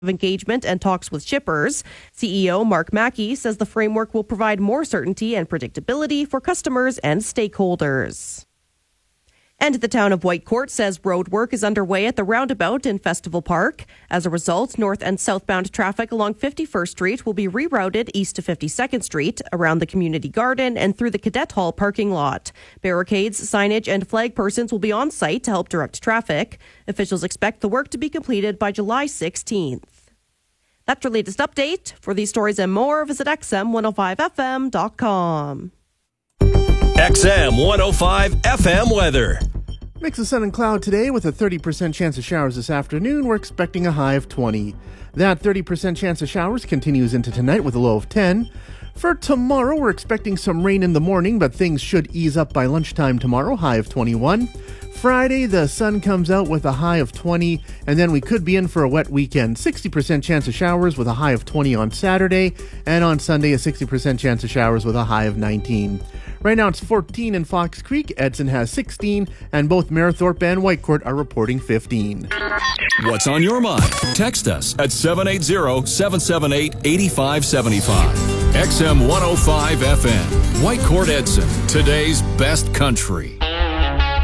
of engagement and talks with shippers. CEO Mark Mackey says the framework will provide more certainty and predictability for customers and stakeholders. And the town of Whitecourt says road work is underway at the roundabout in Festival Park. As a result, north and southbound traffic along 51st Street will be rerouted east to 52nd Street, around the community garden and through the Cadet Hall parking lot. Barricades, signage, and flag persons will be on site to help direct traffic. Officials expect the work to be completed by July 16th. That's your latest update. For these stories and more, visit xm105fm.com. XM 105 FM weather. Mix of sun and cloud today with a 30% chance of showers this afternoon. We're expecting a high of 20. That 30% chance of showers continues into tonight with a low of 10. For tomorrow, we're expecting some rain in the morning, but things should ease up by lunchtime tomorrow, high of 21. Friday, the sun comes out with a high of 20, and then we could be in for a wet weekend. 60% chance of showers with a high of 20 on Saturday, and on Sunday, a 60% chance of showers with a high of 19. Right now, it's 14 in Fox Creek. Edson has 16, and both Marathorpe and Whitecourt are reporting 15. What's on your mind? Text us at 780-778-8575. XM 105 FM. Whitecourt Edson, today's best country.